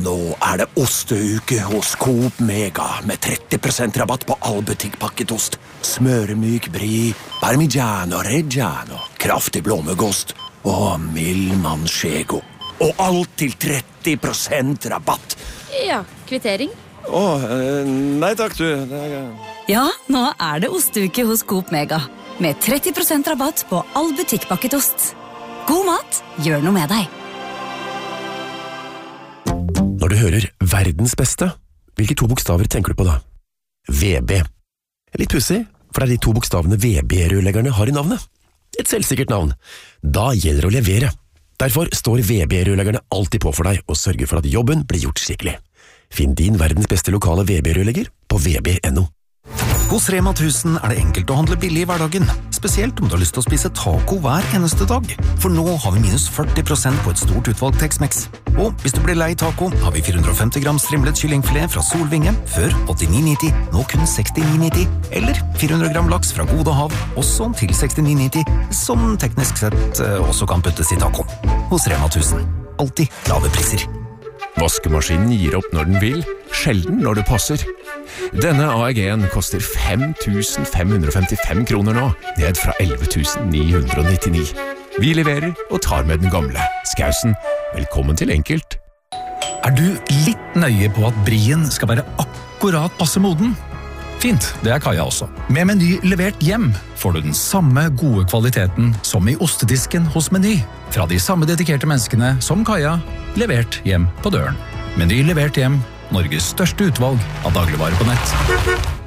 Nå det osteuke hos Coop Mega med 30% rabatt på all butikkpakketost. Smøremyk brie, parmigiano reggiano, kraftig blåmuggost og mild manchego. Og alt til 30% rabatt. Ja, kvittering. Nei takk, du. Ja, nå det osteuke hos Coop Mega. Med 30% rabatt på all butikkpakketost. God mat, gjør noe med deg. Når du hører verdens beste, hvilke to bokstaver tenker du på da? VB. Litt pussig, for det de to bokstavene VB-rørleggerne har i navnet. Et selvsikkert navn. Da gjelder det å levere. Derfor står VB-rørleggerne alltid på for deg og sørger for at jobben blir gjort skikkelig. Finn din verdens beste lokale VB-rørlegger på vb.no. Hos Rema 1000 det enkelt å handle billig i hverdagen, spesielt om du har lyst til å spise taco hver eneste dag. For nå har vi minus 40% på et stort utvalg Tex-Mex. Og hvis du blir lei taco, har vi 450 gram strimlet kyllingfilet fra Solvinge, før 89,90, nå kun 69,90. Eller 400 gram laks fra Gode Hav, også til 69,90, som teknisk sett også kan puttes i taco. Hos Rema 1000. Alltid lave priser. Vaskemaskinen gir opp når den vil, sjelden når det passer. Denne AEG-en koster 5.555 kroner nå, ned fra 11.999. Vi leverer og tar med den gamle. Skausen, velkommen til Enkelt. Du litt nøye på at brien skal være akkurat passe moden? Fint, det Kaja også. Med Meny levert hjem får du den samme gode kvaliteten som i ostedisken hos Meny. Fra de samme dedikerte menneskene som Kaja, levert hjem på døren. Meny levert hjem, Norges største utvalg av dagligvarer på nett.